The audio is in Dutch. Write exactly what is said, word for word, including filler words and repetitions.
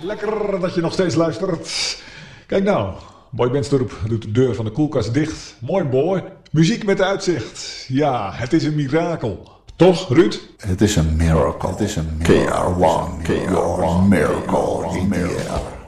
Lekker dat je nog steeds luistert. Kijk nou, Boy Bendstorp doet de deur van de koelkast dicht. Mooi boy. Muziek met uitzicht. Ja, het is een mirakel. Toch, Ruud? Het is een miracle. Het is een miracle. K R one, K R one, miracle in the air.